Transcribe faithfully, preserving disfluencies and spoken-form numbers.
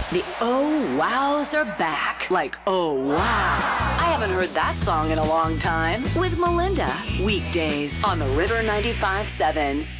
The Oh Wows are back. Like, oh wow. I haven't heard that song in a long time. With Melinda. Weekdays on the River ninety-five seven.